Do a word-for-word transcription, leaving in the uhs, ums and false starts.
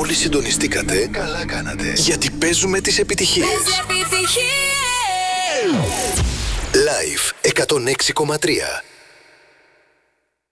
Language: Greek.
μόλις συντονιστήκατε, καλά κάνατε. Γιατί παίζουμε τις επιτυχίες. Επιτυχίες! Live εκατόν έξι κόμμα τρία.